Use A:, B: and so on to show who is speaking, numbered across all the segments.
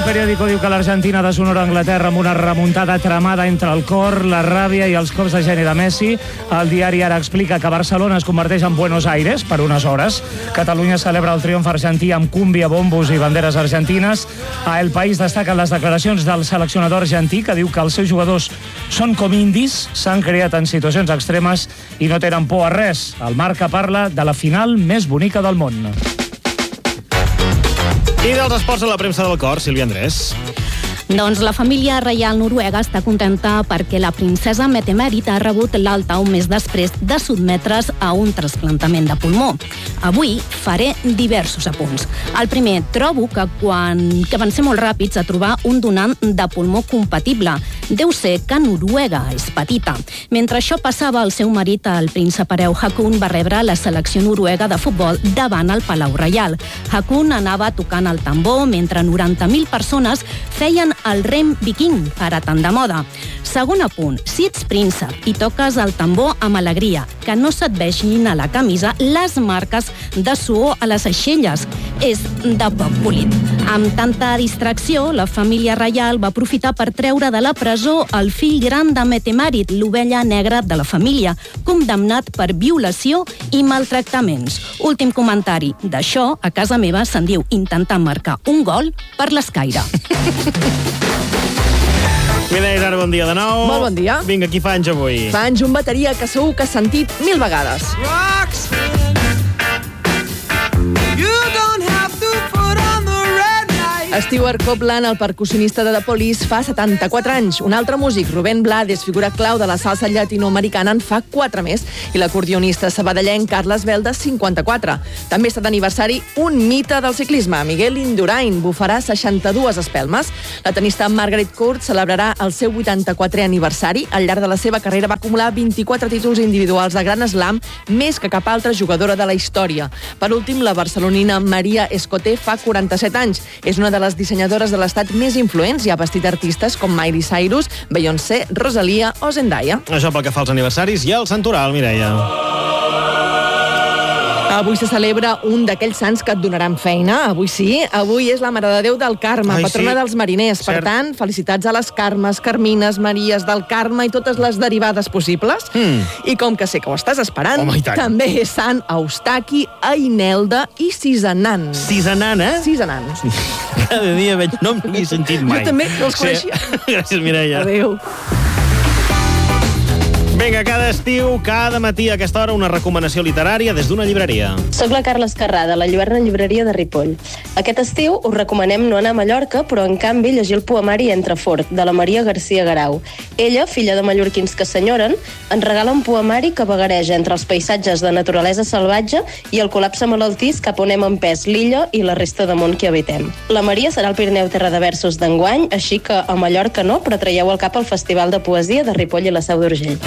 A: Periódico diu que l'Argentina deshonora Anglaterra amb una remuntada tramada entre el cor, la ràbia i els cops de geni de Messi. El diari Ara explica que Barcelona es converteix en Buenos Aires per unes hores. Catalunya celebra el triomf argentí amb cúmbia, bombos i banderes argentines. A El País destaquen les declaracions del seleccionador argentí, que diu que els seus jugadors són com indis, s'han creat en situacions extremes i no tenen por a res. El Marca parla de la final més bonica del món.
B: I dels esports a la premsa del cor, Sílvia Andrés.
C: Doncs la família reial noruega està contenta perquè la princesa Mette-Marit ha rebut l'alta un mes després de sotmetre's a un trasplantament de pulmó. Avui faré diversos apunts. El primer, trobo que van ser molt ràpids a trobar un donant de pulmó compatible. Deu ser que Noruega és petita. Mentre això passava, el seu marit, el príncep hereu Haakon, va rebre la selecció noruega de futbol davant el Palau Reial. Haakon anava tocant el tambor mentre 90.000 persones feien el rem viking, ara tan de moda. Segon apunt, si ets príncep i toques el tambor amb alegria, que no se't vegin a la camisa les marques de suor a les aixelles. És de poc polit. Amb tanta distracció, la família reial va aprofitar per treure de la presó el fill gran de Mette-Marit, l'ovella negra de la família, condemnat per violació i maltractaments. Últim comentari. D'això, a casa meva se'n diu intentar marcar un gol per l'escaire.
B: Mireia Isar, bon dia de nou.
D: Molt bon dia.
B: Vinga, qui fa anys avui?
D: Fa anys un bateria que segur que has sentit 1000 vegades. Stewart Copeland, el percussionista de The Police, fa 74 anys. Un altre músic, Rubén Blades, figura clau de la salsa llatinoamericana, en fa 4 més. I l'acordionista sabadellenc Carles Belda, 54. També està d'aniversari un mite del ciclisme. Miguel Indurain bufarà 62 espelmes. La tenista Margaret Court celebrarà el seu 84è aniversari. Al llarg de la seva carrera va acumular 24 títols individuals de Gran Slam, més que cap altra jugadora de la història. Per últim, la barcelonina Maria Escoté fa 47 anys. És una de les dissenyadores de l'estat més influents i ha vestit artistes com Miley Cyrus, Beyoncé, Rosalia o Zendaya.
B: Això pel que fa als aniversaris i al santoral, Mireia.
D: Avui se celebra un d'aquells sants que et donaran feina. Avui sí, avui és la Mare de Déu del Carme, patrona dels mariners. Per tant, felicitats a les Carmes, Carmines, Maries del Carme i totes les derivades possibles. I com que sé que ho estàs esperant, també és sant Eustaqui, Ainelda i Cisanan.
B: Cisanan, eh?
D: Cisanan.
B: Cada dia veig nom que no he sentit mai.
D: Jo també els coneixia.
B: Gràcies, Mireia.
D: Adéu.
B: Vinga, cada estiu, cada matí a aquesta hora, una recomanació literària des d'una llibreria.
E: Soc la Carla Escarrà, de la Lluerna Llibreria de Ripoll. Aquest estiu us recomanem no anar a Mallorca, però en canvi llegir el poemari Entrefort, de la Maria García Garau. Ella, filla de mallorquins que s'enyoren, ens regala un poemari que vagareja entre els paisatges de naturalesa salvatge i el col·lapse malaltís cap on hem empès l'illa i la resta de món que habitem. La Maria serà al Pirineu Terra de Versos d'enguany, així que a Mallorca no, però traieu al cap el Festival de Poesia de Ripoll i la Seu d'Urgell.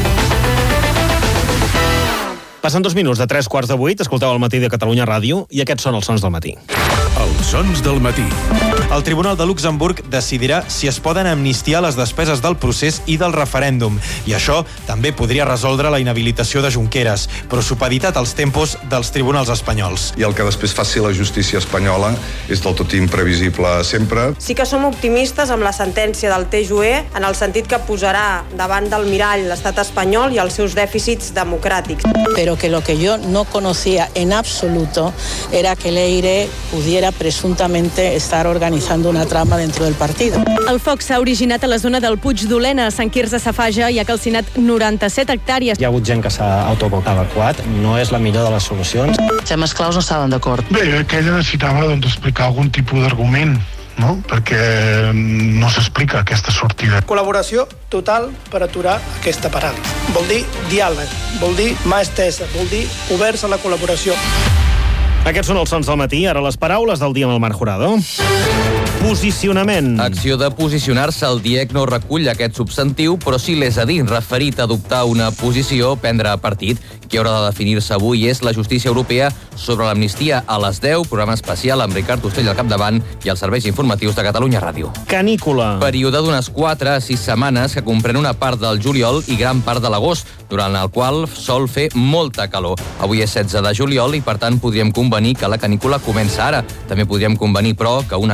B: Passen 2 minuts de 7:45, escolteu el matí de Catalunya Ràdio i aquests són els sons del matí.
F: Els sons del matí.
G: El Tribunal de Luxemburg decidirà si es poden amnistiar les despeses del procés i del referèndum. I això també podria resoldre la inhabilitació de Junqueras, però supeditat als tempos dels tribunals espanyols.
H: I el que després faci la justícia espanyola és del tot imprevisible sempre.
I: Sí que som optimistes amb la sentència del TJUE en el sentit que posarà davant del mirall l'estat espanyol i els seus dèficits democràtics.
J: Pero que lo que yo no conocía en absoluto era que Leire pudiera presuntamente estar organizando una trama dentro del partido.
K: El foc s'ha originat a la zona del Puig d'Olena, a Sant Quirze Safaja, i ha calcinat 97 hectàrees.
L: Hi ha hagut gent que s'ha autoevacuat, no és la millor de les solucions.
M: Els temes claus no estaven d'acord.
N: Bé, que ella necessitava explicar algun tipus d'argument, no? Perquè no s'explica aquesta sortida.
O: Col·laboració total per aturar aquesta paràlisi. Vol dir diàleg, vol dir mà estesa, vol dir oberts a la col·laboració.
B: Aquests són els sons del matí, ara les paraules del dia amb el Marc Jurado. Posicionament.
P: Acció de posicionar-se. El DIEC no recull aquest substantiu, però sí l'és a dir, referit a adoptar una posició, prendre partit. Qui haurà de definir-se avui és la justícia europea sobre l'amnistia a les 10, programa especial amb Ricard Ostell al capdavant i els serveis informatius de Catalunya Ràdio.
B: Canícula.
P: Període d'unes 4 a 6 setmanes que comprèn una part del juliol i gran part de l'agost, durant el qual sol fer molta calor. Avui és 16 de juliol i, per tant, podríem convenir que la canícula comença ara. També podríem convenir, però, que una cosa t'hauria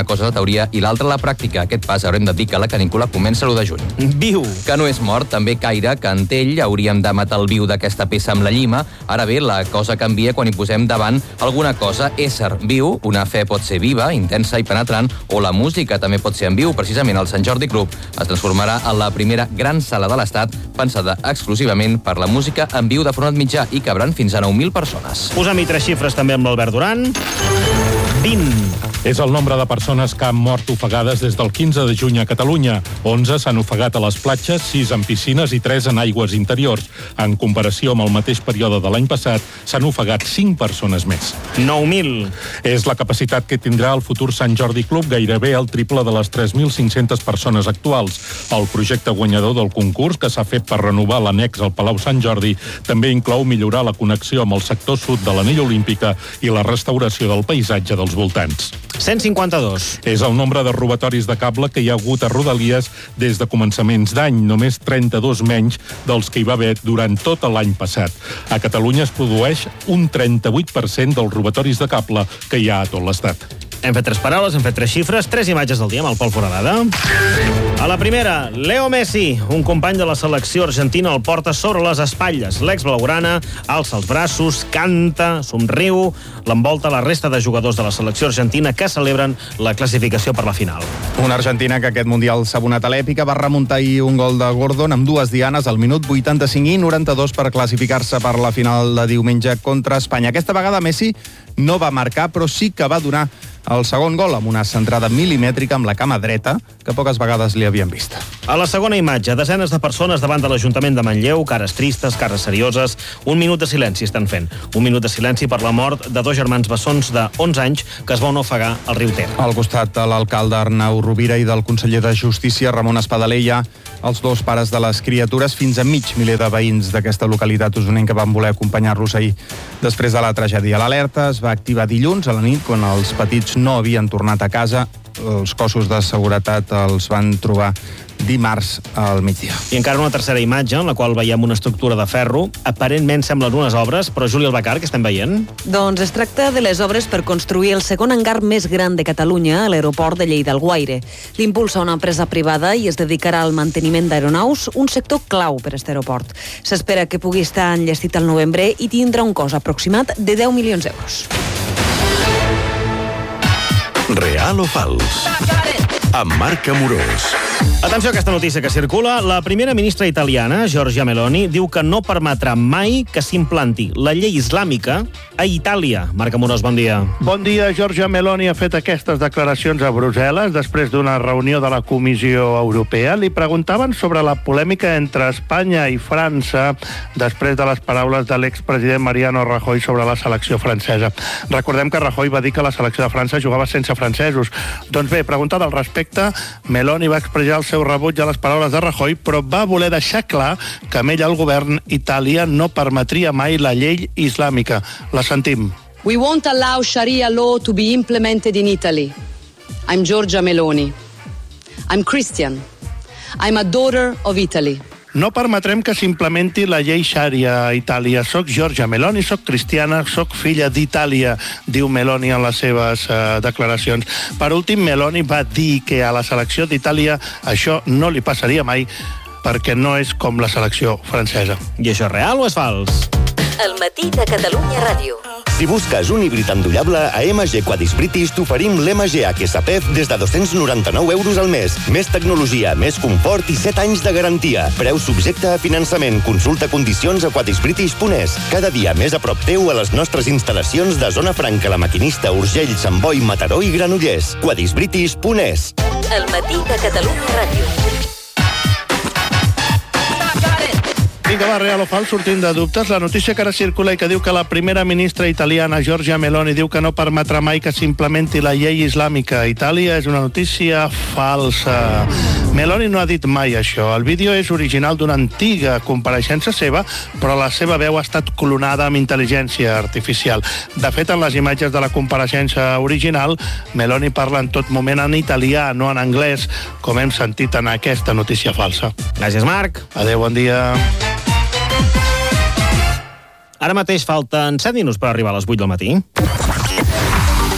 P: teoria i l'altra la pràctica. Aquest pas haurem de dir que la canícula comença l'1 de juny.
B: Viu.
P: Que no és mort, també Caire, que en Tell hauríem de matar el viu d'aquesta peça amb la llima. Ara bé, la cosa canvia quan hi posem davant alguna cosa ésser viu. Una fe pot ser viva, intensa i penetrant, o la música també pot ser en viu. Precisament el Sant Jordi Club es transformarà en la primera gran sala de l'Estat pensada exclusivament per la música en viu de format mitjà i cabran fins a 9.000 persones.
B: Posem-hi 3 xifres també amb l'Albert Duran. 20.
Q: És el nombre de persones que han mort ofegades des del 15 de juny a Catalunya. 11 s'han ofegat a les platges, 6 en piscines i 3 en aigües interiors. En comparació amb el mateix període de l'any passat, s'han ofegat 5 persones més.
B: 9.000.
Q: És la capacitat que tindrà el futur Sant Jordi Club, gairebé el triple de les 3.500 persones actuals. El projecte guanyador del concurs, que s'ha fet per renovar l'annex al Palau Sant Jordi, també inclou millorar la connexió amb el sector sud de l'anella olímpica i la restauració del paisatge dels voltants.
B: 152.
Q: És el nombre de robatoris de cable que hi ha hagut a Rodalies des de començaments d'any, només 32 menys dels que hi va haver durant tot l'any passat. A Catalunya es produeix un 38% dels robatoris de cable que hi ha a tot l'Estat.
B: Hem fet 3 paraules, hem fet 3 xifres, 3 imatges del dia amb el Pol Foradada. A la primera, Leo Messi, un company de la selecció argentina, el porta sobre les espatlles. L'ex-blaugrana alça els braços, canta, somriu, l'envolta la resta de jugadors de la selecció argentina que celebren la classificació per la final.
R: Una Argentina que aquest Mundial s'ha abonat a l'èpica, va remuntar ahir un gol de Gordon amb 2 dianes al minut 85 i 92 per classificar-se per la final de diumenge contra Espanya. Aquesta vegada Messi no va marcar, però sí que va donar el segon gol amb una centrada milimètrica amb la cama dreta, que poques vegades li havien vist.
B: A la segona imatge, desenes de persones davant de l'Ajuntament de Manlleu, cares tristes, cares serioses. Un minut de silenci estan fent. Un minut de silenci per la mort de 2 germans bessons de 11 anys que es van ofegar al riu Ter.
R: Al costat de l'alcalde Arnau Rovira i del conseller de Justícia, Ramon Espadalella, els 2 pares de les criatures, fins a mig miler de veïns d'aquesta localitat usonenca van voler acompanyar-los ahir després de la tragèdia. L'alerta es va activar dilluns a la nit, quan els petits no havien tornat a casa. Els cossos de seguretat els van trobar dimarts al migdia.
B: I encara una tercera imatge, en la qual veiem una estructura de ferro. Aparentment semblen unes obres, però Júlia Albacar, què estem veient?
S: Doncs es tracta de les obres per construir el segon hangar més gran de Catalunya a l'aeroport de Lleida-Alguaire. L'impulsa una empresa privada i es dedicarà al manteniment d'aeronaus, un sector clau per a aquest aeroport. S'espera que pugui estar enllestit al novembre i tindrà un cost aproximat de 10 milions d'euros.
F: Real o fals? Amb Marc Amorós.
B: Atenció a aquesta notícia que circula. La primera ministra italiana, Giorgia Meloni, diu que no permetrà mai que s'implanti la llei islàmica a Itàlia. Marc Amorós, bon dia.
T: Bon dia. Giorgia Meloni ha fet aquestes declaracions a Brussel·les després d'una reunió de la Comissió Europea. Li preguntaven sobre la polèmica entre Espanya i França després de les paraules de l'expresident Mariano Rajoy sobre la selecció francesa. Recordem que Rajoy va dir que la selecció de França jugava sense francesos. Doncs bé, preguntada al respecte, Meloni va expressar el seu rebuig a les paraules de Rajoy, però va voler deixar clar que amb ell el govern italià no permetria mai la llei islàmica. La sentim.
U: We won't allow Sharia law to be implemented in Italy. I'm Giorgia Meloni. I'm Christian. I'm a daughter of Italy.
T: No permetrem que s'implementi la llei Sharia a Itàlia. Soc Giorgia Meloni, soc cristiana, soc filla d'Itàlia, diu Meloni en les seves declaracions. Per últim, Meloni va dir que a la selecció d'Itàlia això no li passaria mai perquè no és com la selecció francesa.
B: I això és real o és fals?
V: El matí de Catalunya Ràdio.
W: Si busques un híbrid endollable, a MG Quadis British t'oferim l'MG HSPF des de 299 euros al mes. Més tecnologia, més confort i 7 anys de garantia. Preu subjecte a finançament. Consulta condicions a quadisbritish.es. Cada dia més a prop teu a les nostres instal·lacions de Zona Franca, La Maquinista, Urgell, Sant Boi, Mataró i Granollers. quadisbritish.es.
V: El matí de Catalunya Ràdio.
T: Vinga, va, real o fals, sortint de dubtes. La notícia que ara circula i que diu que la primera ministra italiana, Giorgia Meloni, diu que no permetrà mai que s'implementi la llei islàmica a Itàlia és una notícia falsa. Meloni no ha dit mai això. El vídeo és original d'una antiga compareixença seva, però la seva veu ha estat clonada amb intel·ligència artificial. De fet, en les imatges de la compareixença original, Meloni parla en tot moment en italià, no en anglès, com hem sentit en aquesta notícia falsa.
B: Gràcies, Marc.
T: Adéu, bon dia.
B: Ara mateix falten 7 minuts per arribar a les 8 del matí.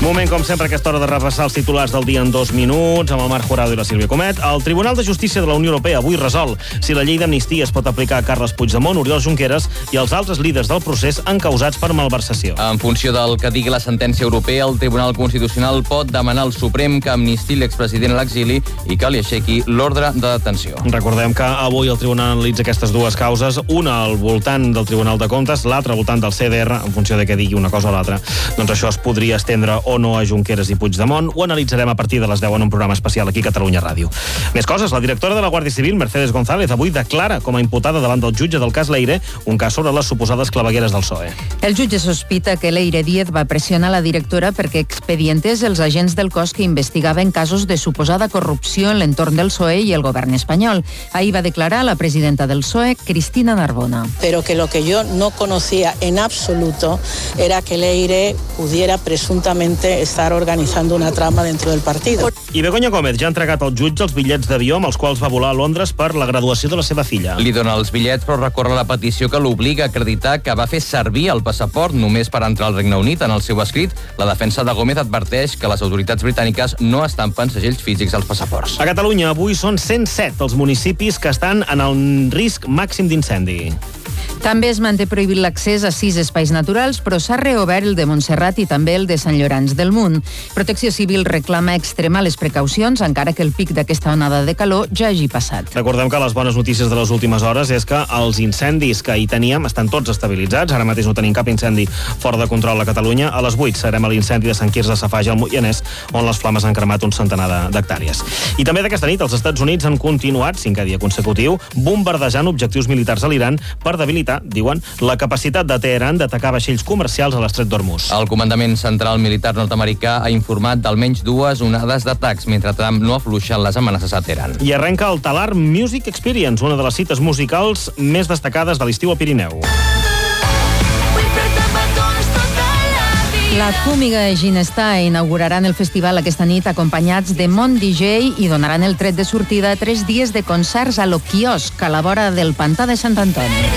B: Moment, com sempre, a aquesta hora de repassar els titulars del dia en 2 minuts, amb el Marc Jurado i la Sílvia Comet. El Tribunal de Justícia de la Unió Europea avui resol si la llei d'amnistia es pot aplicar a Carles Puigdemont, Oriol Junqueras i els altres líders del procés encausats per malversació.
P: En funció del que digui la sentència europea, el Tribunal Constitucional pot demanar al Suprem que amnistiï l'expresident a l'exili i que li aixequi l'ordre de detenció.
B: Recordem que avui el Tribunal analitza aquestes dues causes, una al voltant del Tribunal de Comptes, l'altra al voltant del CDR, en funció de què digui una cosa o l'altra. Doncs això es podria estendre o no a Junqueras i Puigdemont. Ho analitzarem a partir de les 10 en un programa especial aquí a Catalunya Ràdio. Més coses, la directora de la Guàrdia Civil, Mercedes González, avui declara com a imputada davant del jutge del cas Leire, un cas sobre les suposades clavegueres del PSOE.
A: El jutge sospita que Leire Díez va pressionar la directora perquè expedientés els agents del cos que investigaven casos de suposada corrupció en l'entorn del PSOE i el govern espanyol. Ahí va declarar la presidenta del PSOE, Cristina Narbona.
J: Pero que lo que yo no conocía en absoluto era que Leire pudiera presuntamente estar organizando una trama dentro del partido.
B: I Begoña Gómez ja ha entregat al jutge els bitllets d'avió amb els quals va volar a Londres per la graduació de la seva filla.
P: Li dona els bitllets, però recorre la petició que l'obliga a acreditar que va fer servir el passaport només per entrar al Regne Unit. En el seu escrit, la defensa de Gómez adverteix que les autoritats britàniques no estampen segells físics als passaports.
B: A Catalunya avui són 107 els municipis que estan en el risc màxim d'incendi.
A: També es manté prohibit l'accés a 6 espais naturals, però s'ha reobert el de Montserrat i també el de Sant Llorenç del Munt. Protecció Civil reclama extremar les precaucions, encara que el pic d'aquesta onada de calor ja hagi passat.
B: Recordem que les bones notícies de les últimes hores és que els incendis que hi teníem estan tots estabilitzats. Ara mateix no tenim cap incendi fora de control a Catalunya. A les 8 serem a l'incendi de Sant Quirze Safaja al Moianès, on les flames han cremat un centenar d'hectàrees. I també d'aquesta nit els Estats Units han continuat, 5è dia consecutiu, bombardejant objectius militars a l'Iran per debilitar, diuen, la capacitat de Teheran d'atacar vaixells comercials a l'estret d'Hormuz.
P: El Comandament Central Militar nord-americà ha informat d'almenys 2 onades d'atacs, mentre Trump no afluixa les amenaces a Teheran.
B: I arrenca el Talar Music Experience, una de les cites musicals més destacades de l'estiu al Pirineu.
A: La Fúmiga i Ginestar inauguraran el festival aquesta nit acompanyats de Mont DJ i donaran el tret de sortida a 3 dies de concerts a l'Oquiosc, a la vora del Pantà de Sant Antoni.